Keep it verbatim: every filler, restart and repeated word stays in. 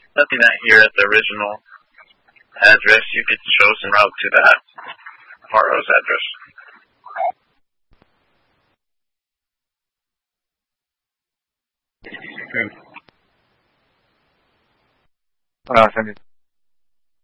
Nothing out here at the original address. You could show us en route to that Faros address. Okay. Uh, send it.